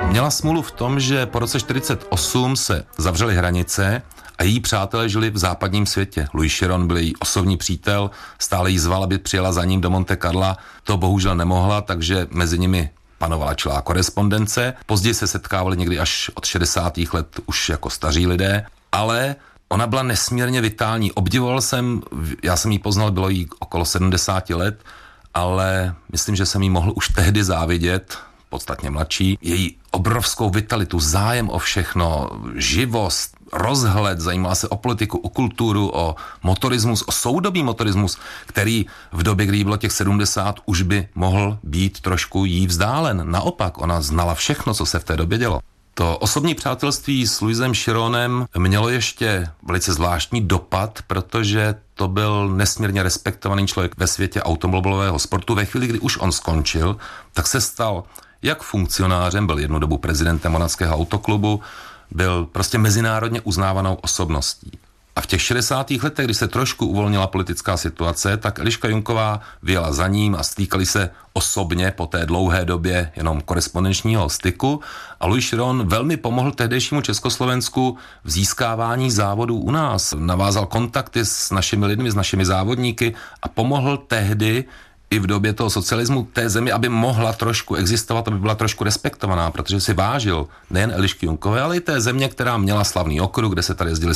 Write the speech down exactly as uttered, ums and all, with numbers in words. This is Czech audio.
Měla smůlu v tom, že po roce čtyřicet osm se zavřely hranice a její přátelé žili v západním světě. Louis Chiron byl její osobní přítel, stále jí zval, aby přijela za ním do Monte Carla. To bohužel nemohla, takže mezi nimi panovala čilá korespondence. Později se setkávali někdy až od šedesátých let už jako staří lidé, ale ona byla nesmírně vitální. Obdivoval jsem, já jsem jí poznal, bylo jí okolo sedmdesát let, ale myslím, že jsem jí mohl už tehdy závidět, podstatně mladší, její obrovskou vitalitu, zájem o všechno, živost, rozhled, zajímala se o politiku, o kulturu, o motorismus, o soudobý motorismus, který v době, kdy jí bylo těch sedmdesát, už by mohl být trošku jí vzdálen. Naopak, ona znala všechno, co se v té době dělo. To osobní přátelství s Louisem Chironem mělo ještě velice zvláštní dopad, protože to byl nesmírně respektovaný člověk ve světě automobilového sportu. Ve chvíli, kdy už on skončil, tak se stal jak funkcionářem, byl jednu dobu prezidentem Monackého autoklubu, byl prostě mezinárodně uznávanou osobností. A v těch šedesátých letech, kdy se trošku uvolnila politická situace, tak Eliška Junková vyjela za ním a stýkali se osobně po té dlouhé době jenom korespondenčního styku. A Louis Chiron velmi pomohl tehdejšímu Československu v získávání závodů u nás. Navázal kontakty s našimi lidmi, s našimi závodníky a pomohl tehdy i v době toho socialismu té zemi, aby mohla trošku existovat, aby byla trošku respektovaná, protože si vážil nejen Elišky Junkové, ale i té země, která měla slavný okruh, kde se tady jezdili